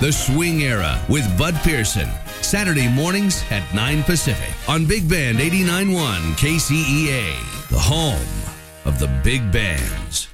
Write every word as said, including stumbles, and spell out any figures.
The Swing Era with Bud Pearson. Saturday mornings at nine Pacific on Big Band eighty-nine point one K C E A, the home of the big bands.